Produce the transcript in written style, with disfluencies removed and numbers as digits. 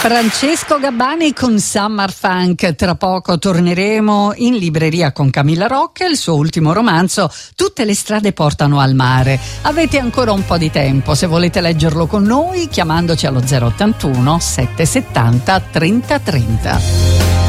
Francesco Gabbani con Summer Funk. Tra poco torneremo in libreria con Camilla Rocca, il suo ultimo romanzo Tutte le strade portano al mare. Avete ancora un po' di tempo se volete leggerlo con noi chiamandoci allo 081 770 3030.